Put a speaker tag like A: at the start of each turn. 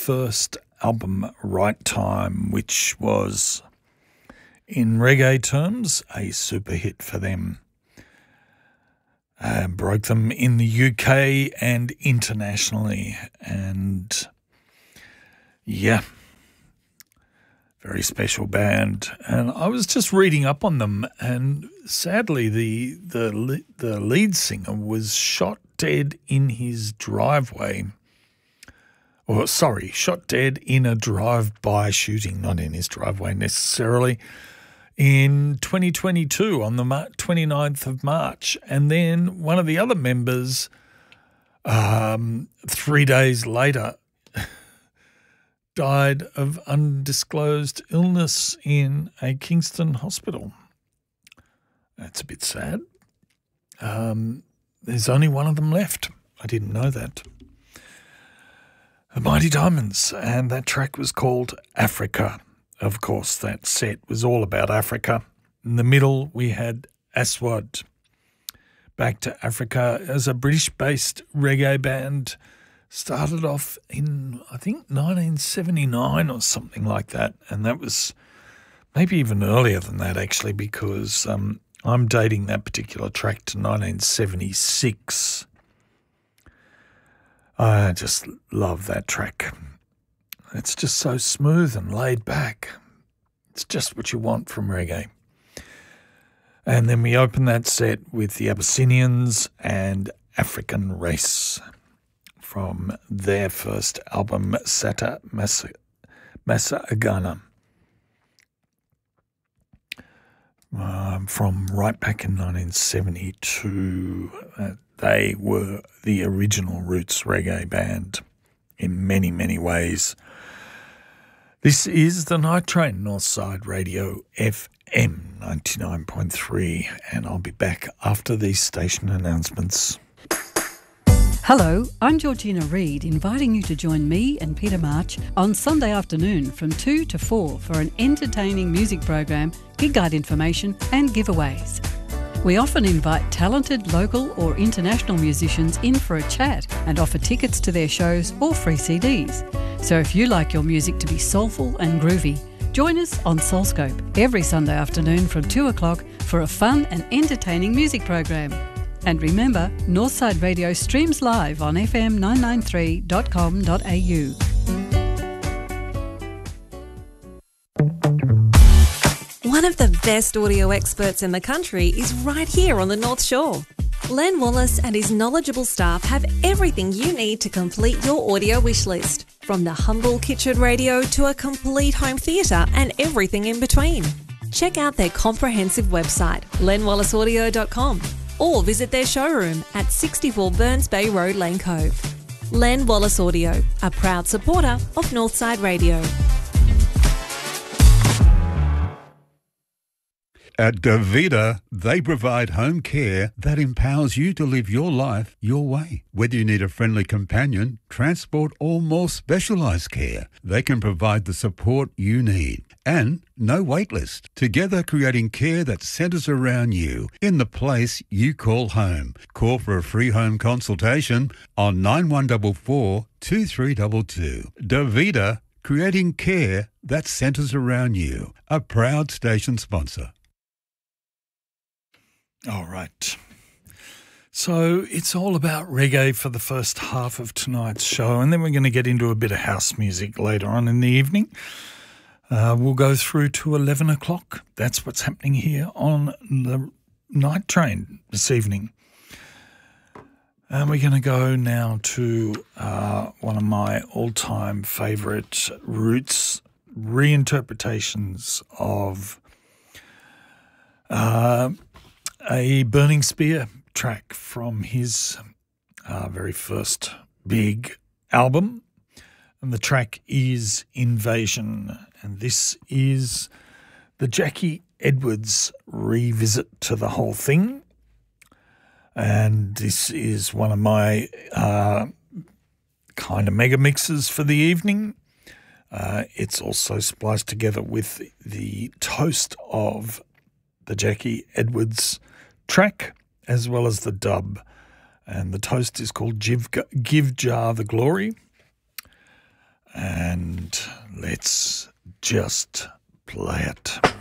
A: first album, Right Time, which was, in reggae terms, a super hit for them. Broke them in the UK and internationally. And yeah, very special band. And I was just reading up on them, and sadly the lead singer was shot dead in his driveway. Shot dead in a drive-by shooting, not in his driveway necessarily, in 2022 on the 29th of March. And then one of the other members, 3 days later, died of undisclosed illness in a Kingston hospital. That's a bit sad. There's only one of them left. I didn't know that. The Mighty Diamonds, and that track was called Africa. Of course, that set was all about Africa. In the middle, we had Aswad. Back to Africa as a British-based reggae band. Started off in, I think, 1979 or something like that. And that was maybe even earlier than that, actually, because I'm dating that particular track to 1976. I just love that track. It's just so smooth and laid back. It's just what you want from reggae. And then we open that set with the Abyssinians and African Race from their first album, Sata Massa Agana, from right back in 1972. They were the original roots reggae band in many, many ways. This is the Night Train, Northside Radio FM 99.3, and I'll be back after these station announcements.
B: Hello, I'm Georgina Reid, inviting you to join me and Peter March on Sunday afternoon from 2 to 4 for an entertaining music program, gig guide information and giveaways. We often invite talented local or international musicians in for a chat and offer tickets to their shows or free CDs. So if you like your music to be soulful and groovy, join us on Soulscope every Sunday afternoon from 2 o'clock for a fun and entertaining music program. And remember, Northside Radio streams live on fm993.com.au.
C: One of the best audio experts in the country is right here on the North Shore. Len Wallace and his knowledgeable staff have everything you need to complete your audio wish list, from the humble kitchen radio to a complete home theatre and everything in between. Check out their comprehensive website, lenwallaceaudio.com, or visit their showroom at 64 Burns Bay Road, Lane Cove. Len Wallace Audio, a proud supporter of Northside Radio.
D: At Davida, they provide home care that empowers you to live your life your way. Whether you need a friendly companion, transport or more specialised care, they can provide the support you need. And no wait list. Together creating care that centres around you in the place you call home. Call for a free home consultation on 9144 2322. Davida, creating care that centres around you. A proud station sponsor.
A: All right. So it's all about reggae for the first half of tonight's show, and then we're going to get into a bit of house music later on in the evening. We'll go through to 11 o'clock. That's what's happening here on the Night Train this evening. And we're going to go now to one of my all-time favourite roots reinterpretations of a Burning Spear track from his very first big album, and the track is Invasion, and this is the Jackie Edwards revisit to the whole thing, and this is one of my kind of mega mixes for the evening. It's also spliced together with the toast of the Jackie Edwards track, as well as the dub. And the toast is called Give Jah the Glory. right, let's just play it.